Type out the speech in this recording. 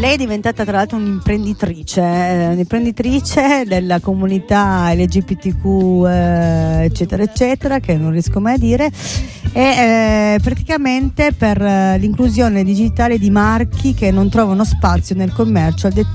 Lei è diventata tra l'altro un'imprenditrice della comunità LGBTQ eccetera eccetera, che non riesco mai a dire, e praticamente per l'inclusione digitale di marchi che non trovano spazio nel commercio al